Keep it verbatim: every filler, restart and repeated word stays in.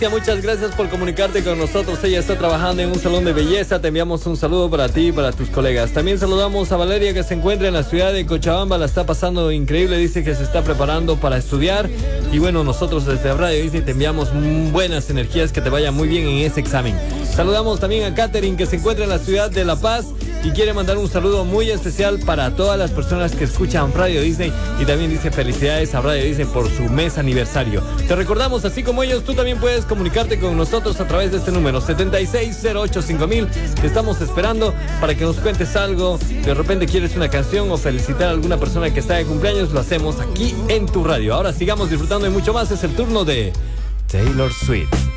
Muchas gracias por comunicarte con nosotros. Ella está trabajando en un salón de belleza. Te enviamos un saludo para ti y para tus colegas. También saludamos a Valeria, que se encuentra en la ciudad de Cochabamba. La está pasando increíble. Dice que se está preparando para estudiar. Y bueno, nosotros desde Radio Disney te enviamos buenas energías. Que te vaya muy bien en ese examen. Saludamos también a Katherine, que se encuentra en la ciudad de La Paz y quiere mandar un saludo muy especial para todas las personas que escuchan Radio Disney. Y también dice felicidades a Radio Disney por su mes aniversario. Te recordamos, así como ellos, tú también puedes comunicarte con nosotros a través de este número setenta y seis cero ocho cinco mil. Te estamos esperando para que nos cuentes algo. De repente quieres una canción o felicitar a alguna persona que está de cumpleaños. Lo hacemos aquí en tu radio. Ahora sigamos disfrutando de mucho más. Es el turno de Taylor Swift.